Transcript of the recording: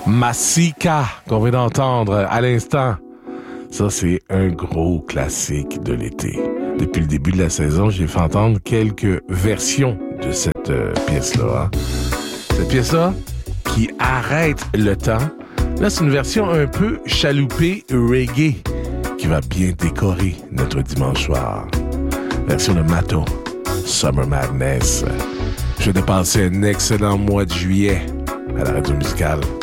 Masika, qu'on vient d'entendre à l'instant. Ça, c'est un gros classique de l'été. Depuis le début de la saison, j'ai fait entendre quelques versions de cette pièce-là. Hein. Cette pièce-là qui arrête le temps. Là, c'est une version un peu chaloupée reggae qui va bien décorer notre dimanche soir. Version de Mato, Summer Madness. Je vais te passer un excellent mois de juillet à la radio musicale.